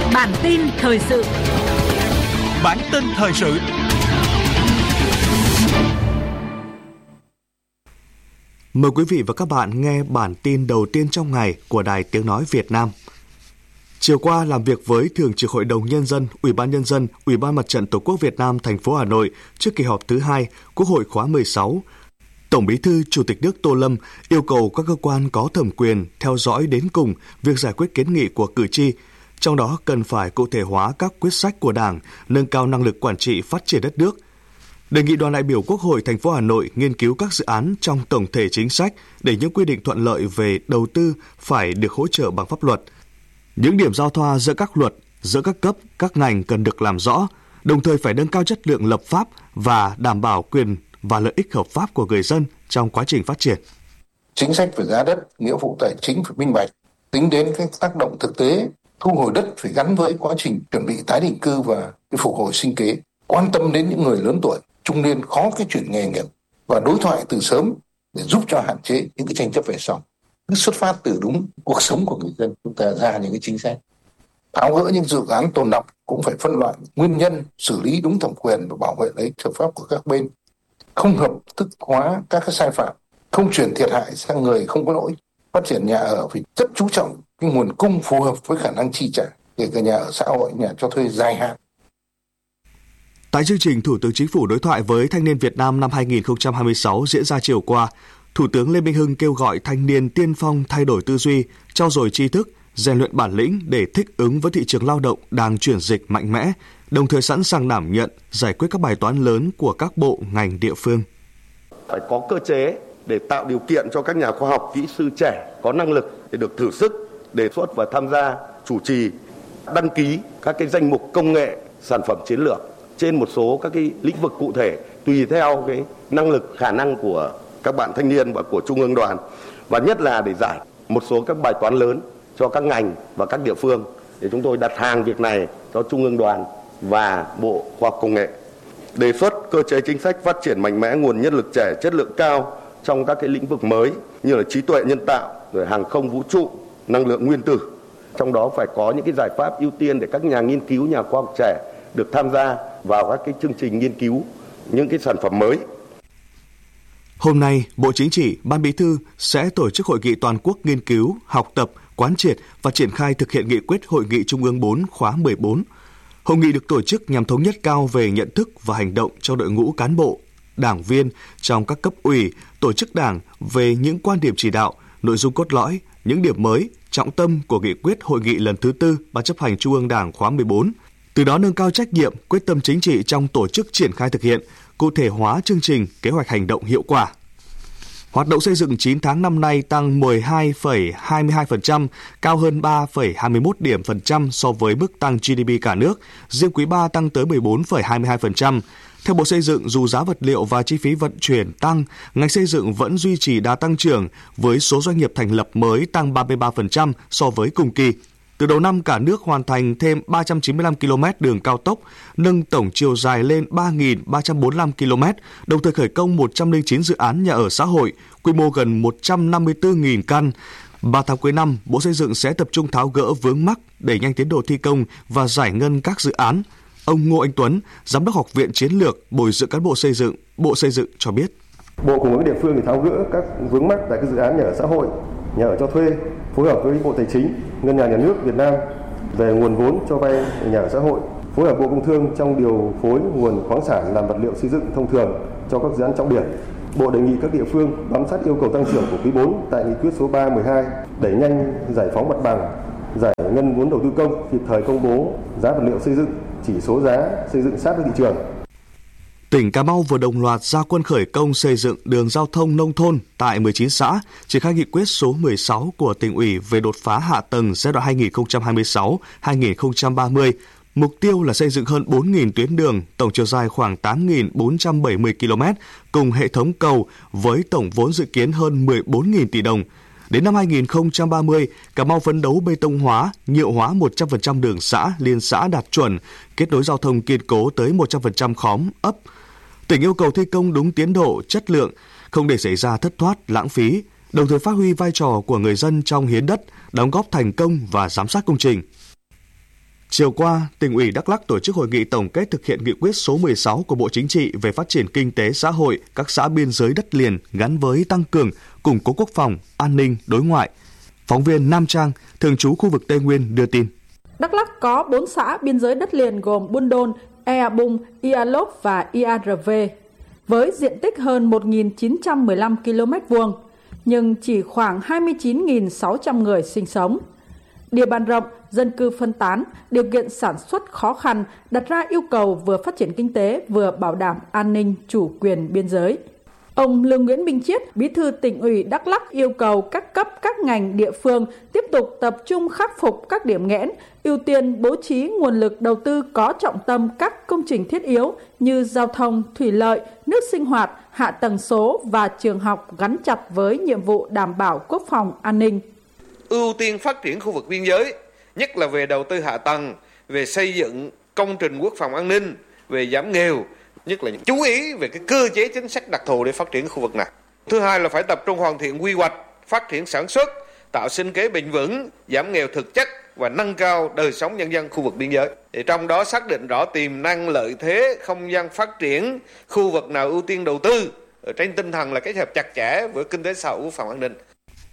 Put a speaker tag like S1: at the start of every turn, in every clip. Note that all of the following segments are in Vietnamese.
S1: Bản tin thời sự.
S2: Bản tin thời sự. Mời quý vị và các bạn nghe bản tin đầu tiên trong ngày của Đài Tiếng nói Việt Nam. Chiều qua, làm việc với Thường trực Hội đồng Nhân dân, Ủy ban Nhân dân, Ủy ban Mặt trận Tổ quốc Việt Nam thành phố Hà Nội trước kỳ họp thứ 2 Quốc hội khóa 16, Tổng Bí thư Chủ tịch nước Tô Lâm yêu cầu các cơ quan có thẩm quyền theo dõi đến cùng việc giải quyết kiến nghị của cử tri, trong đó cần phải cụ thể hóa các quyết sách của Đảng, nâng cao năng lực quản trị phát triển đất nước. Đề nghị đoàn đại biểu Quốc hội thành phố Hà Nội nghiên cứu các dự án trong tổng thể chính sách để những quy định thuận lợi về đầu tư phải được hỗ trợ bằng pháp luật. Những điểm giao thoa giữa các luật, giữa các cấp, các ngành cần được làm rõ, đồng thời phải nâng cao chất lượng lập pháp và đảm bảo quyền và lợi ích hợp pháp của người dân trong quá trình phát triển.
S3: Chính sách về giá đất, nghĩa vụ tài chính phải minh bạch, tính đến các tác động thực tế, thu hồi đất phải gắn với quá trình chuẩn bị tái định cư và phục hồi sinh kế, quan tâm đến những người lớn tuổi, trung niên khó chuyển nghề nghiệp và đối thoại từ sớm để giúp cho hạn chế những tranh chấp về sau. Xuất phát từ đúng cuộc sống của người dân, chúng ta ra những chính sách. Tháo gỡ những dự án tồn đọng cũng phải phân loại nguyên nhân, xử lý đúng thẩm quyền và bảo vệ lợi ích hợp pháp của các bên. Không hợp thức hóa các sai phạm, không chuyển thiệt hại sang người không có lỗi. Phát triển nhà ở phải rất chú trọng cái nguồn cung phù hợp với khả năng chi trả, kể cả nhà ở xã hội, nhà cho thuê dài hạn.
S2: Tại chương trình Thủ tướng Chính phủ đối thoại với thanh niên Việt Nam năm 2026 diễn ra chiều qua, Thủ tướng Lê Minh Hưng kêu gọi thanh niên tiên phong thay đổi tư duy, trau dồi tri thức, rèn luyện bản lĩnh để thích ứng với thị trường lao động đang chuyển dịch mạnh mẽ, đồng thời sẵn sàng đảm nhận, giải quyết các bài toán lớn của các bộ, ngành, địa phương.
S4: Phải có cơ chế để tạo điều kiện cho các nhà khoa học, kỹ sư trẻ có năng lực để được thử sức, đề xuất và tham gia chủ trì, đăng ký các cái danh mục công nghệ, sản phẩm chiến lược trên một số các cái lĩnh vực cụ thể tùy theo cái năng lực, khả năng của các bạn thanh niên và của Trung ương Đoàn, và nhất là để giải một số các bài toán lớn cho các ngành và các địa phương. Để chúng tôi đặt hàng việc này cho Trung ương Đoàn và Bộ Khoa học Công nghệ. Đề xuất cơ chế chính sách phát triển mạnh mẽ nguồn nhân lực trẻ chất lượng cao trong các cái lĩnh vực mới như là trí tuệ nhân tạo, rồi hàng không vũ trụ, năng lượng nguyên tử. Trong đó phải có những cái giải pháp ưu tiên để các nhà nghiên cứu, nhà khoa học trẻ được tham gia vào các cái chương trình nghiên cứu những cái sản phẩm mới.
S2: Hôm nay, Bộ Chính trị, Ban Bí thư sẽ tổ chức hội nghị toàn quốc nghiên cứu, học tập, quán triệt và triển khai thực hiện nghị quyết Hội nghị Trung ương 4 khóa 14. Hội nghị được tổ chức nhằm thống nhất cao về nhận thức và hành động cho đội ngũ cán bộ, đảng viên trong các cấp ủy, tổ chức đảng về những quan điểm chỉ đạo, nội dung cốt lõi, những điểm mới, trọng tâm của nghị quyết Hội nghị lần thứ 4 Ban chấp hành Trung ương Đảng khóa 14. Từ đó nâng cao trách nhiệm, quyết tâm chính trị trong tổ chức triển khai thực hiện, cụ thể hóa chương trình, kế hoạch hành động hiệu quả. Hoạt động xây dựng 9 tháng năm nay tăng 12,22%, cao hơn 3,21 điểm phần trăm so với mức tăng GDP cả nước, riêng quý 3 tăng tới 14,22%. Theo Bộ Xây dựng, dù giá vật liệu và chi phí vận chuyển tăng, ngành xây dựng vẫn duy trì đà tăng trưởng với số doanh nghiệp thành lập mới tăng 33% so với cùng kỳ. Từ đầu năm, cả nước hoàn thành thêm 395 km đường cao tốc, nâng tổng chiều dài lên 3.345 km, đồng thời khởi công 109 dự án nhà ở xã hội, quy mô gần 154.000 căn. 3 tháng cuối năm, Bộ Xây dựng sẽ tập trung tháo gỡ vướng mắc, đẩy nhanh tiến độ thi công và giải ngân các dự án. Ông Ngô Anh Tuấn, Giám đốc Học viện Chiến lược, Bồi dưỡng cán bộ xây dựng, Bộ Xây dựng cho biết.
S5: Bộ cùng với địa phương để tháo gỡ các vướng mắc tại các dự án nhà ở xã hội, nhà ở cho thuê, phối hợp với Bộ Tài chính, Ngân hàng Nhà nước Việt Nam về nguồn vốn cho vay nhà ở xã hội, phối hợp Bộ Công Thương trong điều phối nguồn khoáng sản làm vật liệu xây dựng thông thường cho các dự án trọng điểm. Bộ đề nghị các địa phương bám sát yêu cầu tăng trưởng của quý 4 tại nghị quyết số 312, đẩy nhanh giải phóng mặt bằng, giải ngân vốn đầu tư công, kịp thời công bố giá vật liệu xây dựng, chỉ số giá xây dựng sát với thị trường.
S2: Tỉnh Cà Mau vừa đồng loạt ra quân khởi công xây dựng đường giao thông nông thôn tại 19 xã, triển khai nghị quyết số 16 của Tỉnh ủy về đột phá hạ tầng giai đoạn 2026-2030. Mục tiêu là xây dựng hơn 4.000 tuyến đường, tổng chiều dài khoảng 8.470 km, cùng hệ thống cầu với tổng vốn dự kiến hơn 14.000 tỷ đồng. Đến năm 2030, Cà Mau phấn đấu bê tông hóa, nhựa hóa 100% đường xã, liên xã đạt chuẩn, kết nối giao thông kiên cố tới 100% khóm, ấp. Tỉnh yêu cầu thi công đúng tiến độ, chất lượng, không để xảy ra thất thoát, lãng phí, đồng thời phát huy vai trò của người dân trong hiến đất, đóng góp thành công và giám sát công trình. Chiều qua, Tỉnh ủy Đắk Lắk tổ chức hội nghị tổng kết thực hiện nghị quyết số 16 của Bộ Chính trị về phát triển kinh tế xã hội các xã biên giới đất liền gắn với tăng cường, củng cố quốc phòng, an ninh, đối ngoại. Phóng viên Nam Trang, thường trú khu vực Tây Nguyên đưa tin.
S1: Đắk Lắk có 4 xã biên giới đất liền gồm Buôn Đôn, Ea Bung, Ia Lốp và Ia Rv, với diện tích hơn 1.915 km2, nhưng chỉ khoảng 29.600 người sinh sống. Địa bàn rộng, dân cư phân tán, điều kiện sản xuất khó khăn, đặt ra yêu cầu vừa phát triển kinh tế vừa bảo đảm an ninh chủ quyền biên giới. Ông Lương Nguyễn Minh Chiết, Bí thư Tỉnh ủy Đắk Lắk yêu cầu các cấp các ngành địa phương tiếp tục tập trung khắc phục các điểm nghẽn, ưu tiên bố trí nguồn lực đầu tư có trọng tâm các công trình thiết yếu như giao thông, thủy lợi, nước sinh hoạt, hạ tầng số và trường học gắn chặt với nhiệm vụ đảm bảo quốc phòng an ninh.
S6: Ưu tiên phát triển khu vực biên giới, nhất là về đầu tư hạ tầng, về xây dựng công trình quốc phòng an ninh, về giảm nghèo, nhất là chú ý về cái cơ chế chính sách đặc thù để phát triển khu vực này. Thứ hai là phải tập trung hoàn thiện quy hoạch, phát triển sản xuất, tạo sinh kế bền vững, giảm nghèo thực chất và nâng cao đời sống nhân dân khu vực biên giới. Thì trong đó xác định rõ tiềm năng lợi thế không gian phát triển, khu vực nào ưu tiên đầu tư, trên tinh thần là kết hợp chặt chẽ với kinh tế xã hội, quốc phòng an ninh.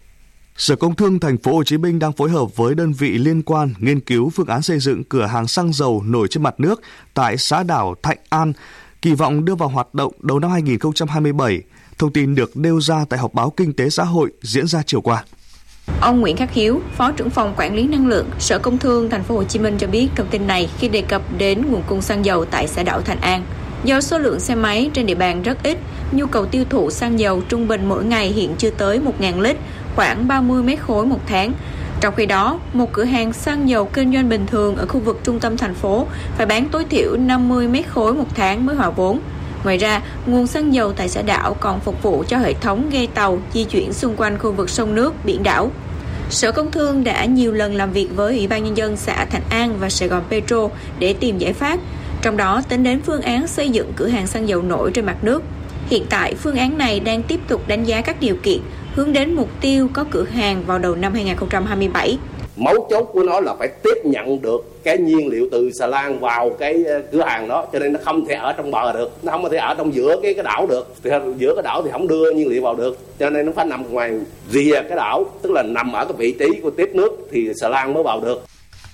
S2: Sở Công Thương Thành phố Hồ Chí Minh đang phối hợp với đơn vị liên quan nghiên cứu phương án xây dựng cửa hàng xăng dầu nổi trên mặt nước tại xã đảo Thạnh An, kỳ vọng đưa vào hoạt động đầu năm 2027. Thông tin được nêu ra tại họp báo Kinh tế xã hội diễn ra chiều qua.
S7: Ông Nguyễn Khắc Hiếu, Phó trưởng phòng quản lý năng lượng, Sở Công Thương Thành phố Hồ Chí Minh cho biết thông tin này khi đề cập đến nguồn cung xăng dầu tại xã đảo Thạnh An. Do số lượng xe máy trên địa bàn rất ít, nhu cầu tiêu thụ xăng dầu trung bình mỗi ngày hiện chưa tới 1.000 lít, khoảng 30 mét khối một tháng. Trong khi đó, một cửa hàng xăng dầu kinh doanh bình thường ở khu vực trung tâm thành phố phải bán tối thiểu 50 mét khối một tháng mới hòa vốn. Ngoài ra, nguồn xăng dầu tại xã đảo còn phục vụ cho hệ thống ghe tàu di chuyển xung quanh khu vực sông nước, biển đảo. Sở Công Thương đã nhiều lần làm việc với Ủy ban Nhân dân xã Thạnh An và Sài Gòn Petro để tìm giải pháp, trong đó tính đến phương án xây dựng cửa hàng xăng dầu nổi trên mặt nước. Hiện tại, phương án này đang tiếp tục đánh giá các điều kiện, hướng đến mục tiêu có cửa hàng vào đầu năm 2027.
S8: Mấu chốt của nó là phải tiếp nhận được cái nhiên liệu từ xà lan vào cái cửa hàng đó, cho nên nó không thể ở trong bờ được, nó không thể ở trong giữa cái đảo được, thì giữa cái đảo thì không đưa nhiên liệu vào được, cho nên nó phải nằm ngoài rìa cái đảo, tức là nằm ở cái vị trí của tiếp nước thì xà lan mới vào được.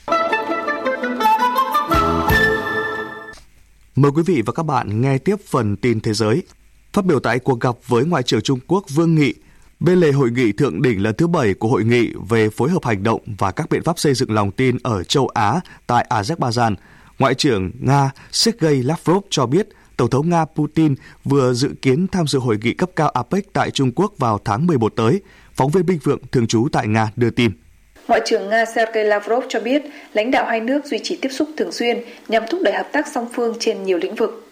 S2: Mời quý vị và các bạn nghe tiếp phần tin thế giới. Phát biểu tại cuộc gặp với Ngoại trưởng Trung Quốc Vương Nghị, bên lề hội nghị thượng đỉnh lần thứ 7 của hội nghị về phối hợp hành động và các biện pháp xây dựng lòng tin ở châu Á tại Azerbaijan, Ngoại trưởng Nga Sergei Lavrov cho biết Tổng thống Nga Putin vừa dự kiến tham dự hội nghị cấp cao APEC tại Trung Quốc vào tháng 11 tới. Phóng viên Binh Phượng thường trú tại Nga đưa tin.
S9: Ngoại trưởng Nga Sergei Lavrov cho biết lãnh đạo hai nước duy trì tiếp xúc thường xuyên nhằm thúc đẩy hợp tác song phương trên nhiều lĩnh vực.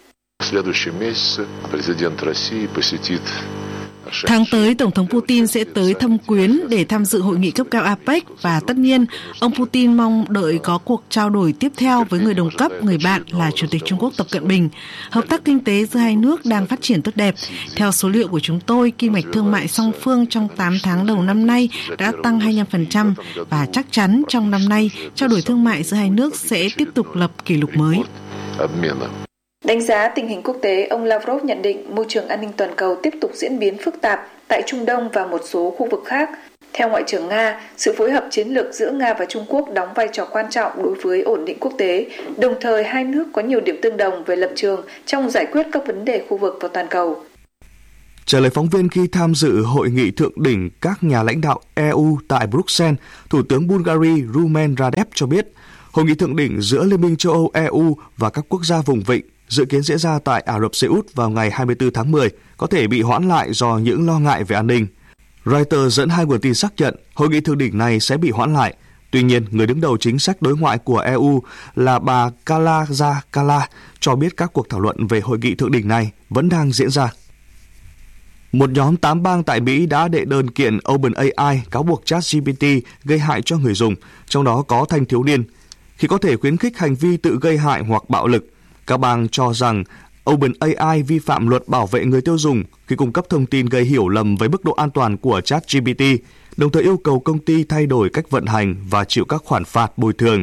S10: Tháng tới, Tổng thống Putin sẽ tới thăm Quyến để tham dự hội nghị cấp cao APEC và tất nhiên, ông Putin mong đợi có cuộc trao đổi tiếp theo với người đồng cấp, người bạn là Chủ tịch Trung Quốc Tập Cận Bình. Hợp tác kinh tế giữa hai nước đang phát triển tốt đẹp. Theo số liệu của chúng tôi, kim ngạch thương mại song phương trong 8 tháng đầu năm nay đã tăng 25% và chắc chắn trong năm nay, trao đổi thương mại giữa hai nước sẽ tiếp tục lập kỷ lục mới.
S9: Đánh giá tình hình quốc tế, ông Lavrov nhận định môi trường an ninh toàn cầu tiếp tục diễn biến phức tạp tại Trung Đông và một số khu vực khác. Theo Ngoại trưởng Nga, sự phối hợp chiến lược giữa Nga và Trung Quốc đóng vai trò quan trọng đối với ổn định quốc tế, đồng thời hai nước có nhiều điểm tương đồng về lập trường trong giải quyết các vấn đề khu vực và toàn cầu.
S2: Trả lời phóng viên khi tham dự hội nghị thượng đỉnh các nhà lãnh đạo EU tại Bruxelles, Thủ tướng Bulgaria Rumen Radev cho biết, hội nghị thượng đỉnh giữa Liên minh châu Âu EU và các quốc gia vùng vịnh dự kiến diễn ra tại Ả Rập Xê Út vào ngày 24 tháng 10 có thể bị hoãn lại do những lo ngại về an ninh. Reuters dẫn hai nguồn tin xác nhận hội nghị thượng đỉnh này sẽ bị hoãn lại. Tuy nhiên, người đứng đầu chính sách đối ngoại của EU là bà Kaja Kallas cho biết các cuộc thảo luận về hội nghị thượng đỉnh này vẫn đang diễn ra. Một nhóm 8 bang tại Mỹ đã đệ đơn kiện OpenAI cáo buộc ChatGPT gây hại cho người dùng, trong đó có thanh thiếu niên, khi có thể khuyến khích hành vi tự gây hại hoặc bạo lực. Các bang cho rằng OpenAI vi phạm luật bảo vệ người tiêu dùng khi cung cấp thông tin gây hiểu lầm với mức độ an toàn của ChatGPT, đồng thời yêu cầu công ty thay đổi cách vận hành và chịu các khoản phạt bồi thường.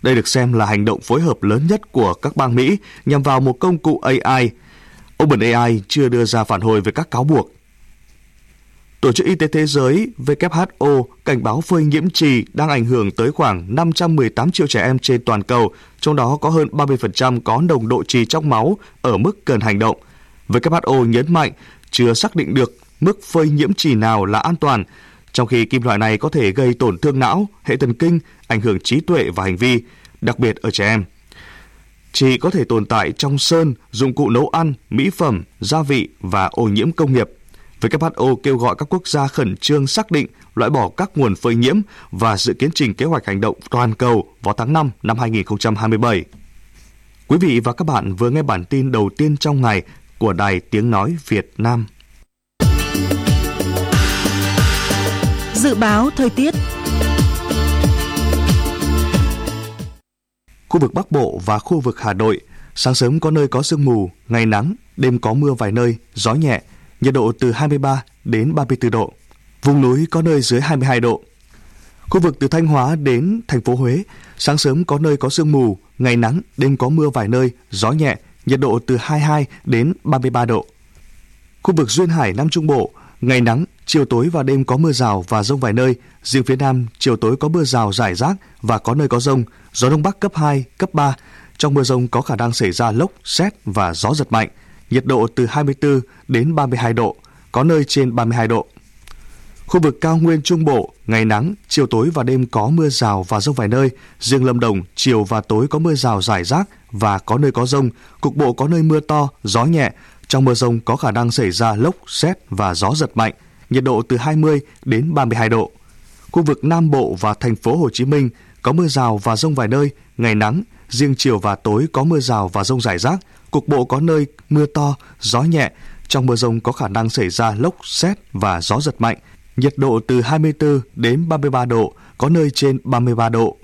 S2: Đây được xem là hành động phối hợp lớn nhất của các bang Mỹ nhằm vào một công cụ AI. OpenAI chưa đưa ra phản hồi về các cáo buộc. Tổ chức Y tế Thế giới WHO cảnh báo phơi nhiễm chì đang ảnh hưởng tới khoảng 518 triệu trẻ em trên toàn cầu, trong đó có hơn 30% có nồng độ chì trong máu ở mức cần hành động. WHO nhấn mạnh chưa xác định được mức phơi nhiễm chì nào là an toàn, trong khi kim loại này có thể gây tổn thương não, hệ thần kinh, ảnh hưởng trí tuệ và hành vi, đặc biệt ở trẻ em. Chì có thể tồn tại trong sơn, dụng cụ nấu ăn, mỹ phẩm, gia vị và ô nhiễm công nghiệp. WHO kêu gọi các quốc gia khẩn trương xác định, loại bỏ các nguồn phơi nhiễm và dự kiến trình kế hoạch hành động toàn cầu vào tháng 5 năm 2027. Quý vị và các bạn vừa nghe bản tin đầu tiên trong ngày của Đài Tiếng Nói Việt Nam.
S10: Dự báo thời tiết.
S2: Khu vực Bắc Bộ và khu vực Hà Nội, sáng sớm có nơi có sương mù, ngày nắng, đêm có mưa vài nơi, gió nhẹ, nhiệt độ từ 23 đến 34 độ. Vùng núi có nơi dưới 22 độ. Khu vực từ Thanh Hóa đến thành phố Huế, sáng sớm có nơi có sương mù, ngày nắng, đêm có mưa vài nơi, gió nhẹ, nhiệt độ từ 22 đến 33 độ. Khu vực Duyên Hải Nam Trung Bộ, ngày nắng, chiều tối và đêm có mưa rào và dông vài nơi, riêng phía Nam chiều tối có mưa rào rải rác và có nơi có dông, gió Đông Bắc cấp 2, cấp 3. Trong mưa dông có khả năng xảy ra lốc, sét và gió giật mạnh, nhiệt độ từ 24 đến 32 độ, có nơi trên 32 độ. Khu vực cao nguyên Trung Bộ, ngày nắng, chiều tối và đêm có mưa rào và dông vài nơi, riêng Lâm Đồng, chiều và tối có mưa rào rải rác và có nơi có dông, cục bộ có nơi mưa to, gió nhẹ. Trong mưa dông có khả năng xảy ra lốc, sét và gió giật mạnh, nhiệt độ từ 20 đến 32 độ. Khu vực Nam Bộ và thành phố Hồ Chí Minh có mưa rào và dông vài nơi, ngày nắng, riêng chiều và tối có mưa rào và dông rải rác, cục bộ có nơi mưa to, gió nhẹ. Trong mưa dông có khả năng xảy ra lốc, sét và gió giật mạnh, nhiệt độ từ 24 đến 33 độ, có nơi trên 33 độ.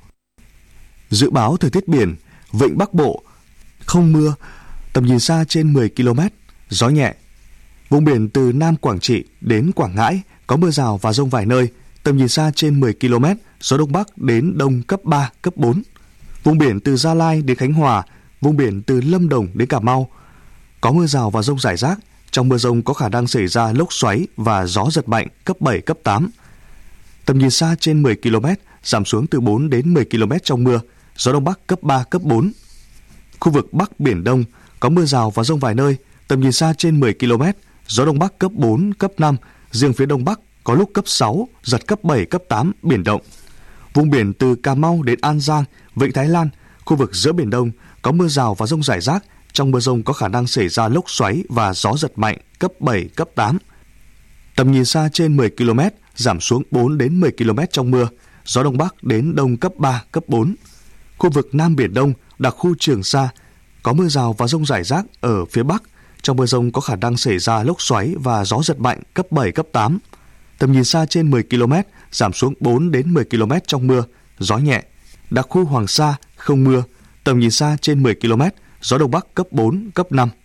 S2: Dự báo thời tiết biển, vịnh Bắc Bộ, không mưa, tầm nhìn xa trên 10 km, gió nhẹ. Vùng biển từ Nam Quảng Trị đến Quảng Ngãi có mưa rào và dông vài nơi, tầm nhìn xa trên 10 km, gió Đông Bắc đến Đông cấp 3, cấp 4. Vùng biển từ Gia Lai đến Khánh Hòa, vùng biển từ Lâm Đồng đến Cà Mau có mưa rào và dông rải rác. Trong mưa dông có khả năng xảy ra lốc xoáy và gió giật mạnh cấp 7, cấp 8. Tầm nhìn xa trên 10 km, giảm xuống từ 4 đến 10 km trong mưa, gió Đông Bắc cấp 3, cấp 4. Khu vực Bắc Biển Đông có mưa rào và dông vài nơi, tầm nhìn xa trên 10 km, gió Đông Bắc cấp 4, cấp 5, riêng phía Đông Bắc có lúc cấp 6, giật cấp 7, cấp 8, biển động. Vùng biển từ Cà Mau đến An Giang, Vịnh Thái Lan, khu vực giữa Biển Đông có mưa rào và dông rải rác. Trong mưa dông có khả năng xảy ra lốc xoáy và gió giật mạnh cấp 7, cấp 8. Tầm nhìn xa trên 10 km, giảm xuống 4 đến 10 km trong mưa, gió Đông Bắc đến Đông cấp 3, cấp 4. Khu vực Nam Biển Đông, đặc khu Trường Sa, có mưa rào và dông rải rác ở phía Bắc. Trong mưa dông có khả năng xảy ra lốc xoáy và gió giật mạnh cấp 7, cấp 8. Tầm nhìn xa trên 10 km, giảm xuống 4 đến 10 km trong mưa, gió nhẹ. Đặc khu Hoàng Sa, không mưa, tầm nhìn xa trên 10 km, gió Đông Bắc cấp 4, cấp 5.